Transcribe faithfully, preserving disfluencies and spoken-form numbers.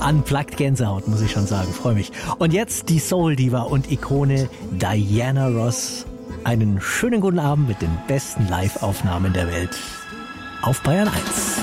Unplugged Gänsehaut, muss ich schon sagen. Freue mich. Und jetzt die Soul-Diva und Ikone Diana Ross. Einen schönen guten Abend mit den besten Live-Aufnahmen der Welt auf Bayern eins.